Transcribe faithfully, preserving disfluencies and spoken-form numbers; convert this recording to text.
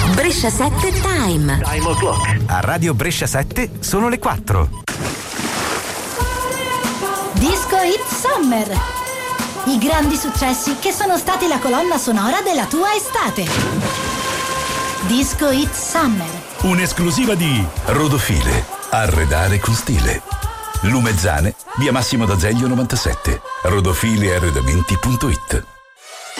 Brescia sette Time. Time o'clock. A Radio Brescia sette sono le quattro. Disco Hit Summer. I grandi successi che sono stati la colonna sonora della tua estate. Disco Hit Summer. Un'esclusiva di Rodofile. Arredare con stile. Lumezzane, via Massimo d'Azeglio novantasette. rodofile arredamenti punto it.